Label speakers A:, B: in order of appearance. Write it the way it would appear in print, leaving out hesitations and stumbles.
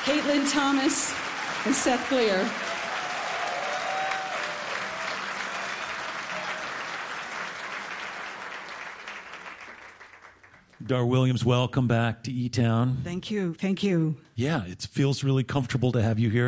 A: Caitlin Thomas, and Seth Gleer.
B: Dar Williams, welcome back to E-Town.
A: Thank you. Thank you.
B: Yeah, it feels really comfortable to have you here.